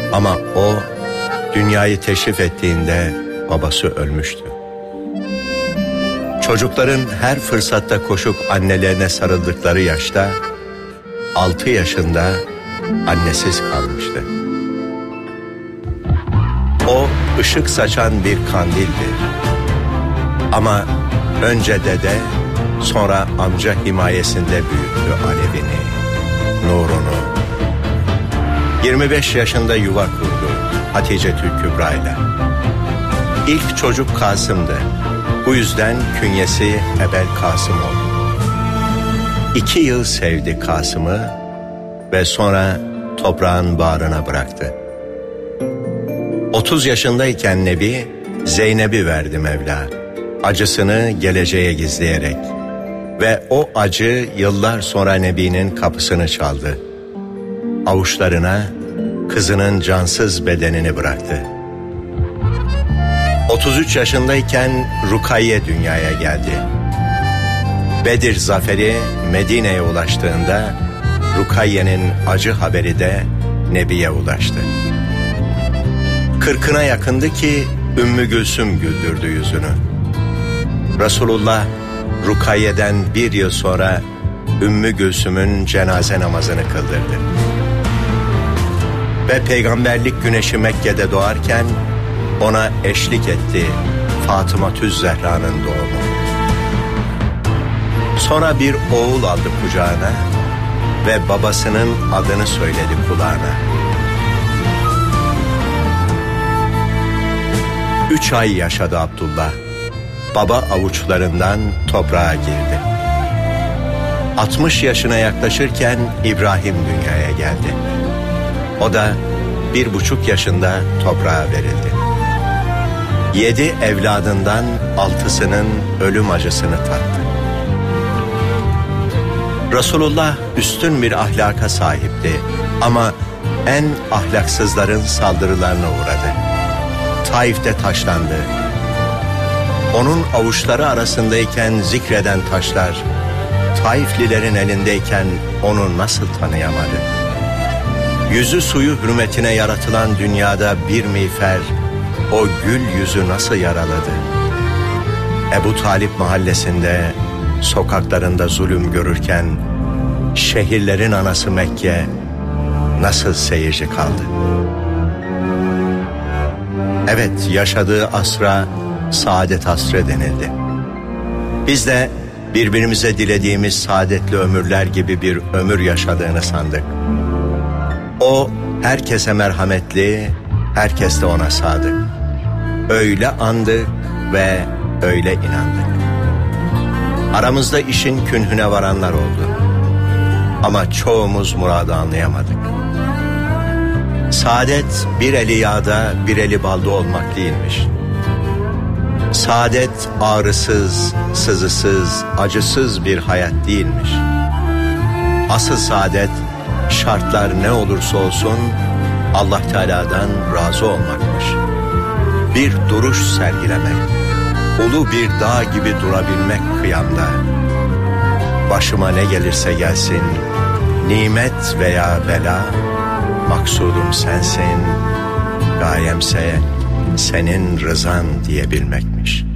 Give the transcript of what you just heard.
Ama o dünyayı teşrif ettiğinde babası ölmüştü. Çocukların her fırsatta koşup annelerine sarıldıkları yaşta 6 yaşında annesiz kalmıştı. O ışık saçan bir kandildi. Ama önce dede, sonra amca himayesinde büyüttü alevini, nurunu. 25 yaşında yuva kurdu Hatice-tül Kübra'yla. İlk çocuk Kasım'dı. Bu yüzden künyesi Ebel Kasım oldu. 2 yıl sevdi Kasım'ı ve sonra toprağın bağrına bıraktı. 30 yaşındayken Nebi, Zeynep'i verdi Mevla, acısını geleceğe gizleyerek. Ve o acı yıllar sonra Nebi'nin kapısını çaldı. Avuçlarına kızının cansız bedenini bıraktı. 33 yaşındayken Rukayye dünyaya geldi. Bedir zaferi Medine'ye ulaştığında Rukayye'nin acı haberi de Nebi'ye ulaştı. 40'ına yakındı ki Ümmü Gülsüm güldürdü yüzünü. Resulullah Rukayye'den 1 yıl sonra Ümmü Gülsüm'ün cenaze namazını kıldırdı. Ve peygamberlik güneşi Mekke'de doğarken ona eşlik etti Fatıma-tüz Zehra'nın doğumu. Sonra bir oğul aldı kucağına ve babasının adını söyledi kulağına. 3 ay yaşadı Abdullah. Baba avuçlarından toprağa girdi. 60 yaşına yaklaşırken İbrahim dünyaya geldi. O da 1,5 yaşında toprağa verildi. 7 evladından 6'sının ölüm acısını tattı. Resulullah üstün bir ahlaka sahipti ama en ahlaksızların saldırılarına uğradı. Taif'te taşlandı. Onun avuçları arasındayken zikreden taşlar, Taiflilerin elindeyken onu nasıl tanıyamadı? Yüzü suyu hürmetine yaratılan dünyada bir miğfer, o gül yüzü nasıl yaraladı? Ebu Talip mahallesinde, sokaklarında zulüm görürken, şehirlerin anası Mekke nasıl seyirci kaldı? Evet, yaşadığı asra saadet asrı denildi. Biz de birbirimize dilediğimiz saadetli ömürler gibi bir ömür yaşadığını sandık. O herkese merhametli, herkes de ona sadık. Öyle andık ve öyle inandık. Aramızda işin künhüne varanlar oldu. Ama çoğumuz muradı anlayamadık. Saadet bir eli yağda, bir eli balda olmak değilmiş. Saadet ağrısız, sızısız, acısız bir hayat değilmiş. Asıl saadet şartlar ne olursa olsun Allah Teala'dan razı olmakmış. Bir duruş sergilemek, ulu bir dağ gibi durabilmek kıyamda. Başıma ne gelirse gelsin, nimet veya bela, maksudum sensin, gayemse senin rızan diyebilmekmiş.